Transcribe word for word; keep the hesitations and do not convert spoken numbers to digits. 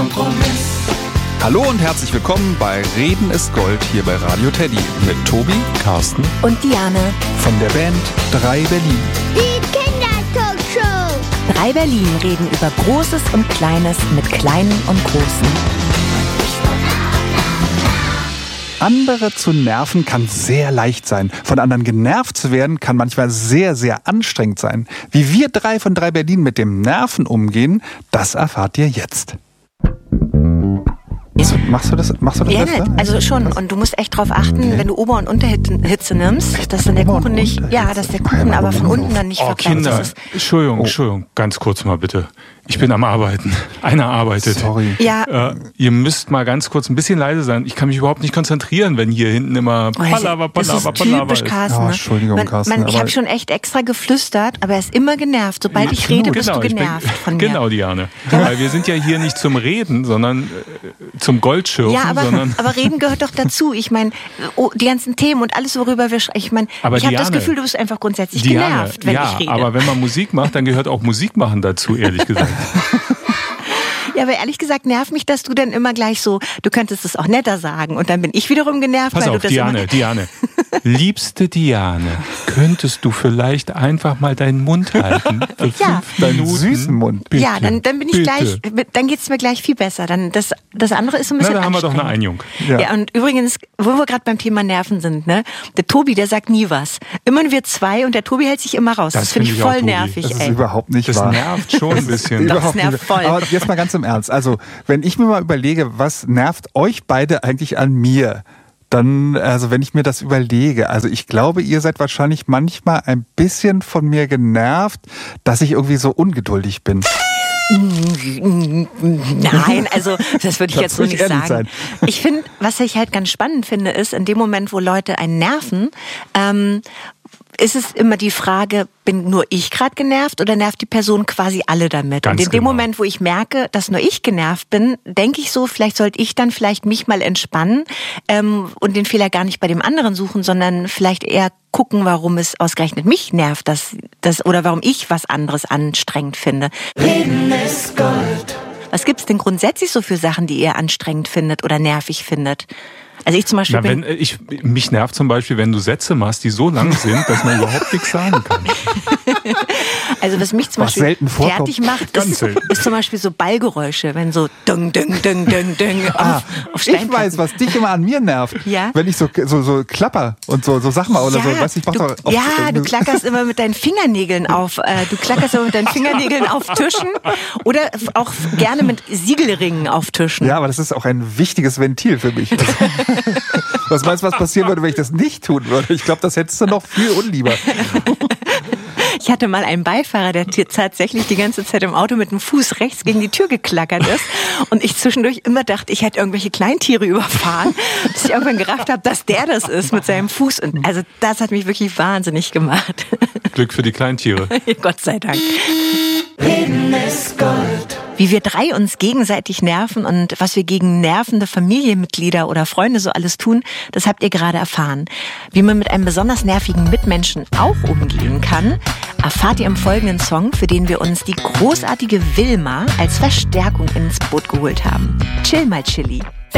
Kompromiss. Hallo und herzlich willkommen bei Reden ist Gold hier bei Radio Teddy mit Tobi, Carsten und Diane von der Band drei Berlin. Die Kindertalkshow. drei Berlin reden über Großes und Kleines mit Kleinen und Großen. Andere zu nerven kann sehr leicht sein. Von anderen genervt zu werden kann manchmal sehr, sehr anstrengend sein. Wie wir drei von drei Berlin mit dem Nerven umgehen, das erfahrt ihr jetzt. Ja. Machst du das? Machst du das? Ja, besser? also schon. Und du musst echt drauf achten, okay. wenn du Ober- und Unterhitze nimmst, dass dann der Kuchen nicht, ja, dass der Kuchen aber von unten dann nicht oh, verplatzt Kinder, ist. Entschuldigung, Oh. Entschuldigung, ganz kurz mal bitte. Ich bin am Arbeiten. Einer arbeitet. Sorry. Ja. Äh, ihr müsst mal ganz kurz ein bisschen leise sein. Ich kann mich überhaupt nicht konzentrieren, wenn hier hinten immer Palaver, das Palaver, ist Palaver typisch ist. Carsten. Oh, Ne? Entschuldigung, man, Carsten, Man, ich aber- habe schon echt extra geflüstert, aber er ist immer genervt. Sobald ich rede, bist Genau, du ich bin- genervt von mir. Genau, Diane. Weil wir sind ja hier nicht zum Reden, sondern äh, zum Goldschürfen, Ja, aber, sondern... aber reden gehört doch dazu. Ich meine, oh, die ganzen Themen und alles, worüber wir sprechen. Ich meine, Aber ich habe das Diane, Gefühl, du bist einfach grundsätzlich Diane, genervt, wenn ja, ich rede. aber wenn man Musik macht, dann gehört auch Musik machen dazu, ehrlich gesagt. Ja, aber ehrlich gesagt nervt mich, dass du dann immer gleich so, du könntest es auch netter sagen. Und dann bin ich wiederum genervt, Pass weil auf, du das Diane, immer... Diane. Liebste Diane, könntest du vielleicht einfach mal deinen Mund halten? Für Ja. fünf Minuten? Süßen Mund. Bitte, Ja, dann, dann bin ich bitte. gleich, dann geht's mir gleich viel besser. Dann das, das andere ist so ein Na, bisschen da haben wir doch eine anstrengend. Einigung. Ja. ja, und übrigens, wo wir gerade beim Thema Nerven sind, ne? Der Tobi, der sagt nie was. Immer wir zwei und der Tobi hält sich immer raus. Das, Das finde find ich ich auch, voll Tobi. nervig, Das ist ey. überhaupt nicht Das wahr. nervt schon ein bisschen. Doch, Überhaupt das nervt nicht. voll. Aber jetzt mal ganz im Ernst. Also, wenn ich mir mal überlege, was nervt euch beide eigentlich an mir? Dann, also wenn ich mir das überlege, also ich glaube, ihr seid wahrscheinlich manchmal ein bisschen von mir genervt, dass ich irgendwie so ungeduldig bin. Nein, also das würde ich Lass jetzt so ruhig nicht ehrlich sagen. sein. Ich finde, was ich halt ganz spannend finde, ist, in dem Moment, wo Leute einen nerven, ähm, ist es immer die Frage, bin nur ich gerade genervt oder nervt die Person quasi alle damit? Ganz und in dem genau. Moment, wo ich merke, dass nur ich genervt bin, denke ich so, vielleicht sollte ich dann vielleicht mich mal entspannen ähm, und den Fehler gar nicht bei dem anderen suchen, sondern vielleicht eher gucken, warum es ausgerechnet mich nervt, dass, dass, oder warum ich was anderes anstrengend finde. Reden ist Gold. Was gibt's denn grundsätzlich so für Sachen, die ihr anstrengend findet oder nervig findet? Also ich zum Beispiel Na, wenn, bin... ich, mich nervt zum Beispiel, wenn du Sätze machst, die so lang sind, dass man überhaupt nichts sagen kann. Also was mich zum Was Beispiel selten vorkommt. fertig macht, Ganz ist, selten. ist zum Beispiel so Ballgeräusche, wenn so dung, dung, dung, dung, dung Ah, auf, auf ich Steinplatten. weiß, was dich immer an mir nervt. Ja? Wenn ich so, so, so klapper und so, so Sachen mache oder so, weiß ich, mach du, doch auf, ja, du klackerst immer mit deinen Fingernägeln auf, äh, du klackerst immer mit deinen Fingernägeln auf Tischen oder auch gerne mit Siegelringen auf Tischen. Ja, aber das ist auch ein wichtiges Ventil für mich. Was meinst du, was passieren würde, wenn ich das nicht tun würde? Ich glaube, das hättest du noch viel unlieber. Ich hatte mal einen Beifahrer, der t- tatsächlich die ganze Zeit im Auto mit dem Fuß rechts gegen die Tür geklackert ist und ich zwischendurch immer dachte, ich hätte irgendwelche Kleintiere überfahren, bis ich irgendwann gerafft habe, dass der das ist mit seinem Fuß. Und also das hat mich wirklich wahnsinnig gemacht. Glück für die Kleintiere. Gott sei Dank. Reden ist Gold. Wie wir drei uns gegenseitig nerven und was wir gegen nervende Familienmitglieder oder Freunde so alles tun, das habt ihr gerade erfahren. Wie man mit einem besonders nervigen Mitmenschen auch umgehen kann, erfahrt ihr im folgenden Song, für den wir uns die großartige Wilma als Verstärkung ins Boot geholt haben. Chill mal, Chili.